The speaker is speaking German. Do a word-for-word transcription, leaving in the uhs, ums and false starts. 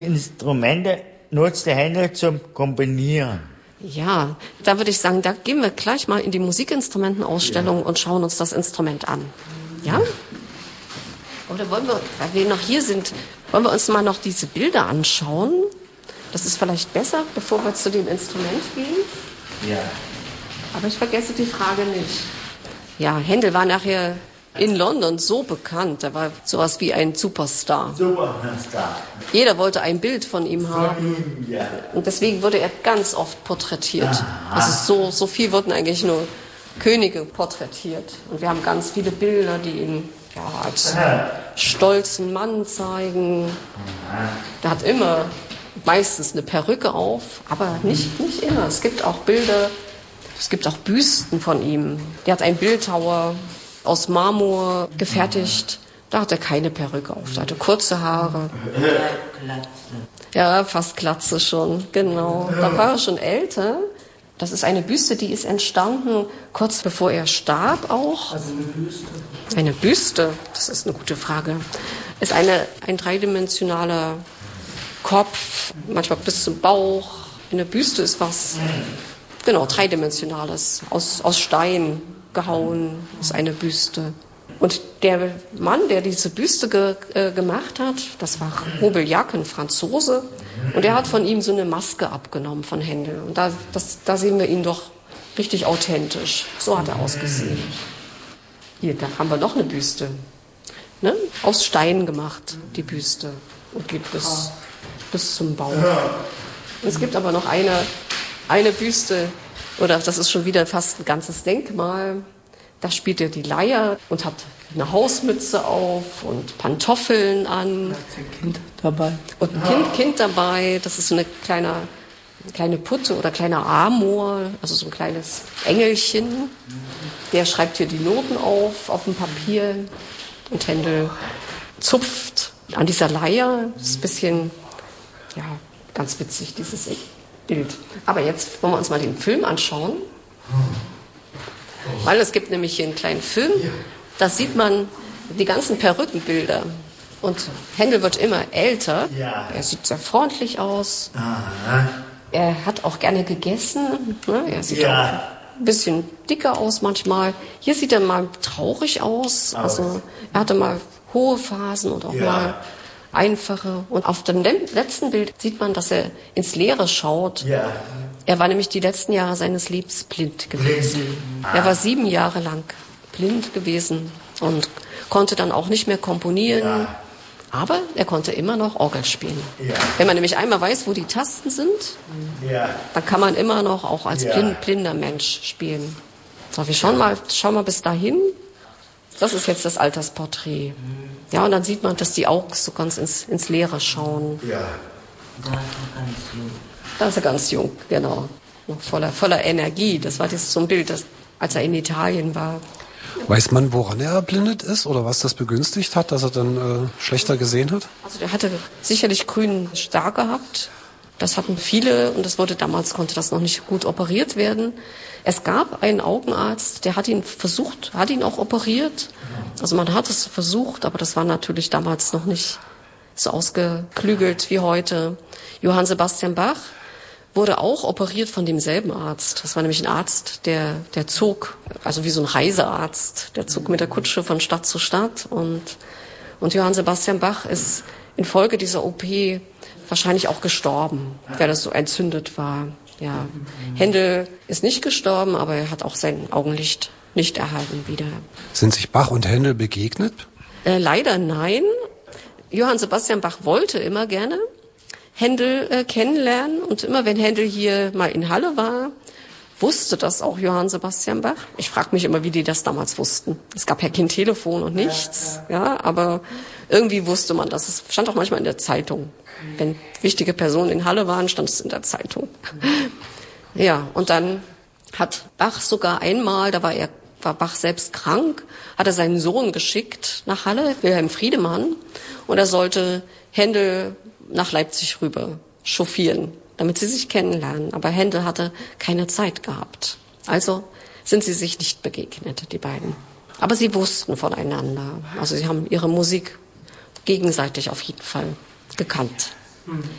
Instrumente nutzte Händel zum Komponieren? Ja, da würde ich sagen, da gehen wir gleich mal in die Musikinstrumentenausstellung ja. und schauen uns das Instrument an. Ja? Oder wollen wir, weil wir noch hier sind, wollen wir uns mal noch diese Bilder anschauen? Das ist vielleicht besser, bevor wir zu dem Instrument gehen. Ja. Aber ich vergesse die Frage nicht. Ja, Händel war nachher in London so bekannt. Er war sowas wie ein Superstar. Superstar. Jeder wollte ein Bild von ihm haben. Von ihm, ja. Und deswegen wurde er ganz oft porträtiert. Aha. Also so, so viel wurden eigentlich nur Könige porträtiert. Und wir haben ganz viele Bilder, die ihn ja, als Aha. stolzen Mann zeigen. Aha. Der hat immer meistens eine Perücke auf, aber nicht, nicht immer. Es gibt auch Bilder, es gibt auch Büsten von ihm. Der hat einen Bildhauer aus Marmor gefertigt. Da hat er keine Perücke auf, da hatte kurze Haare. Ja, fast Glatze schon, genau. Da war er schon älter. Das ist eine Büste, die ist entstanden kurz bevor er starb auch. Also eine Büste? Eine Büste, das ist eine gute Frage. Ist eine, ein dreidimensionaler Kopf, manchmal bis zum Bauch. Eine Büste ist was, genau, dreidimensionales, aus, aus Stein gehauen, ist eine Büste. Und der Mann, der diese Büste ge, äh, gemacht hat, das war Roubilliac, ein Franzose. Und der hat von ihm so eine Maske abgenommen von Händel. Und da, das, da sehen wir ihn doch richtig authentisch. So hat er ausgesehen. Hier, da haben wir noch eine Büste. Ne? Aus Stein gemacht, die Büste. Und geht bis, bis zum Bauch. Es gibt aber noch eine, eine Büste, oder das ist schon wieder fast ein ganzes Denkmal. Da spielt er die Leier und hat eine Hausmütze auf und Pantoffeln an. Da ist ein Kind dabei. Und ein kind, Kind dabei. Das ist so eine kleine, kleine Putte oder kleiner Amor, also so ein kleines Engelchen. Der schreibt hier die Noten auf, auf dem Papier. Und Händel zupft an dieser Leier. Das ist ein bisschen, ja, ganz witzig, dieses Bild. Aber jetzt wollen wir uns mal den Film anschauen. Weil es gibt nämlich hier einen kleinen Film, da sieht man die ganzen Perückenbilder. Und Händel wird immer älter. Er sieht sehr freundlich aus. Er hat auch gerne gegessen. Er sieht auch ein bisschen dicker aus manchmal. Hier sieht er mal traurig aus. Also er hatte mal hohe Phasen und auch mal einfache. Und auf dem letzten Bild sieht man, dass er ins Leere schaut. Ja. Er war nämlich die letzten Jahre seines Lebens blind gewesen. Blind. Er war sieben Jahre lang blind gewesen und konnte dann auch nicht mehr komponieren. Ja. Aber er konnte immer noch Orgel spielen. Ja. Wenn man nämlich einmal weiß, wo die Tasten sind, ja. dann kann man immer noch auch als ja. blind, blinder Mensch spielen. So, wir schauen mal, schauen mal bis dahin. Das ist jetzt das Altersporträt. Ja, und dann sieht man, dass die Augen so ganz ins, ins Leere schauen. Ja. Da ist er ganz jung. Da ist er ganz jung, genau. Noch voller, voller Energie. Das war das so ein Bild, das, als er in Italien war. Weiß man, woran er erblindet ist oder was das begünstigt hat, dass er dann äh, schlechter gesehen hat? Also der hatte sicherlich grünen Star gehabt. Das hatten viele und das wurde damals, konnte das noch nicht gut operiert werden. Es gab einen Augenarzt, der hat ihn versucht, hat ihn auch operiert. Also man hat es versucht, aber das war natürlich damals noch nicht so ausgeklügelt wie heute. Johann Sebastian Bach wurde auch operiert von demselben Arzt. Das war nämlich ein Arzt, der, der zog, also wie so ein Reisearzt, der zog mit der Kutsche von Stadt zu Stadt. Und, und Johann Sebastian Bach ist infolge dieser O P wahrscheinlich auch gestorben, weil das so entzündet war. Ja. Händel ist nicht gestorben, aber er hat auch sein Augenlicht nicht erhalten wieder. Sind sich Bach und Händel begegnet? Äh, leider nein. Johann Sebastian Bach wollte immer gerne Händel äh, kennenlernen und immer wenn Händel hier mal in Halle war, wusste das auch Johann Sebastian Bach. Ich frage mich immer, wie die das damals wussten. Es gab ja kein Telefon und nichts, ja, aber irgendwie wusste man das. Es stand auch manchmal in der Zeitung. Wenn wichtige Personen in Halle waren, stand es in der Zeitung. Ja, und dann hat Bach sogar einmal, da war er, war Bach selbst krank, hat er seinen Sohn geschickt nach Halle, Wilhelm Friedemann, und er sollte Händel nach Leipzig rüber chauffieren, damit sie sich kennenlernen. Aber Händel hatte keine Zeit gehabt. Also sind sie sich nicht begegnet, die beiden. Aber sie wussten voneinander. Also sie haben ihre Musik gegenseitig auf jeden Fall gekannt.